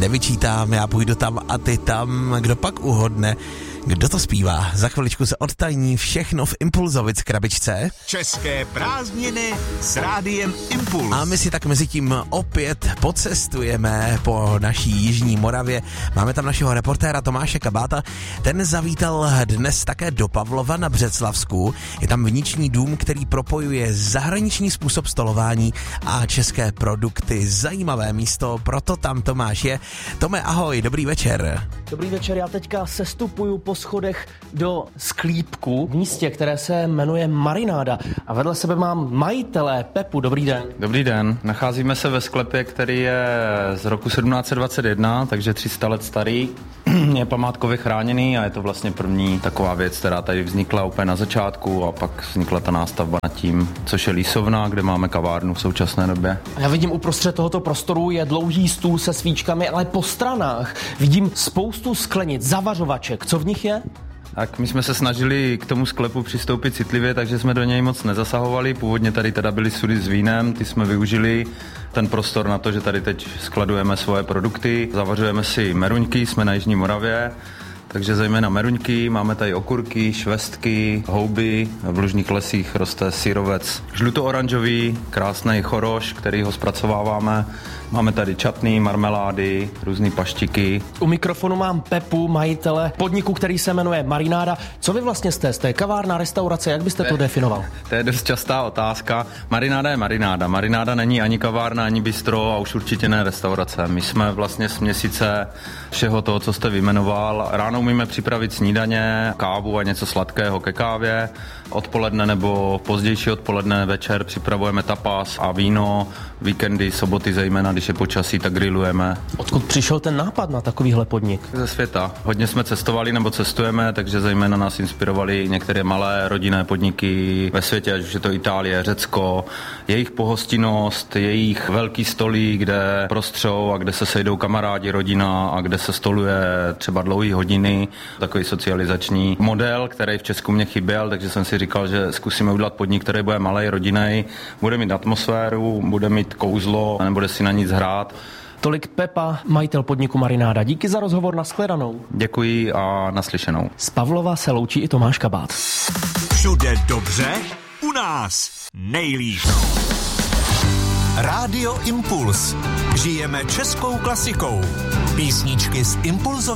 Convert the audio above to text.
nevyčítám, já půjdu tam a ty tam, kdo pak uhodne, kdo to zpívá. Za chviličku se odtajní všechno v Impulzovic krabičce. České prázdniny s Rádiem Impuls. A my si tak mezi tím opět pocestujeme po naší jižní Moravě. Máme tam našeho reportéra Tomáše Kabáta. Ten zavítal dnes také do Pavlova na Břeclavsku. Je tam viniční dům, který propojuje zahraniční způsob stolování a české produkty. Zajímavé místo, proto tam Tomáš je. Tome, ahoj, dobrý večer. Dobrý večer, já teďka sestupuju po schodech do sklípku v místě, které se jmenuje Marináda. A vedle sebe mám majitele Pepu. Dobrý den. Dobrý den. Nacházíme se ve sklepě, který je z roku 1721, takže 300 let starý. Je památkově chráněný a je to vlastně první taková věc, která tady vznikla úplně na začátku a pak vznikla ta nástavba nad tím, což je lísovna, kde máme kavárnu v současné době. A já vidím uprostřed tohoto prostoru je dlouhý stůl se svíčkami, ale po stranách vidím spoustu sklenic, zavařovaček. Co v nich je? Tak my jsme se snažili k tomu sklepu přistoupit citlivě, takže jsme do něj moc nezasahovali. Původně tady teda byly sudy s vínem, ty jsme využili ten prostor na to, že tady teď skladujeme svoje produkty. Zavařujeme si meruňky, jsme na Jižní Moravě, takže zejména meruňky, máme tady okurky, švestky, houby, v lužních lesích roste syrovec žluto-oranžový, krásný choroš, který ho zpracováváme. Máme tady čatny, marmelády, různý paštiky. U mikrofonu mám Pepu, majitele podniku, který se jmenuje Marináda. Co vy vlastně jste? Jste kavárna, restaurace, jak byste to definoval? To je dost častá otázka. Marináda je marináda. Marináda není ani kavárna, ani bistro a už určitě ne restaurace. My jsme vlastně z měsíce všeho toho, co jste vyjmenoval. Ráno umíme připravit snídaně, kávu a něco sladkého ke kávě. Odpoledne nebo pozdější odpoledne večer připravujeme tapas a víno. Víkendy, soboty zejména, když je počasí, tak grillujeme. Odkud přišel ten nápad na takovýhle podnik? Ze světa. Hodně jsme cestovali nebo cestujeme, takže zejména nás inspirovaly některé malé rodinné podniky ve světě, ať už je to Itálie, Řecko, jejich pohostinnost, jejich velký stolí, kde prostřou a kde se sejdou kamarádi, rodina a kde se stoluje třeba dlouhé hodiny. Takový socializační model, který v Česku mě chyběl, takže jsem si říkal, že zkusíme udělat podnik, který bude malej, rodinný, bude mít atmosféru, bude mít kouzlo a nebude si na nic hrát. Tolik Pepa, majitel podniku Marináda. Díky za rozhovor, nashledanou. Děkuji a naslyšenou. Z Pavlova se loučí i Tomáš Kabát. Všude dobře, u nás nejlíp. Rádio Impuls. Žijeme českou klasikou. Písničky z Impulzové